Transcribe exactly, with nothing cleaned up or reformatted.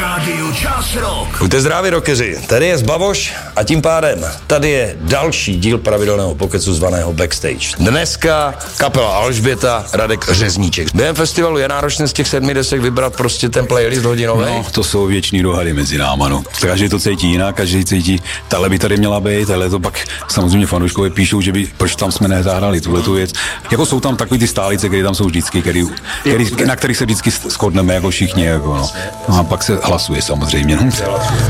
Rádiu Čas Rock. Buďte zdraví, rockeři, tady je Zbavoš a tím pádem tady je další díl pravidelného pokecu zvaného Backstage. Dneska kapela Alžběta, Radek Řezníček. Během festivalu je náročné z těch sedmi desek vybrat prostě ten playlist hodinový? No, to jsou věčný dohady mezi náma, no. Každý to cítí jinak, každý cítí, tahle by tady měla být, ale to pak samozřejmě fanouškové píšou, že by, proč tam jsme nezahrali tuhletu věc. Jako jsou tam takový ty stálice, které tam jsou vždycky, který, který, na kterých se vždycky shodneme jako všichni, jako no. No a pak se hlasuje samozřejmě. No.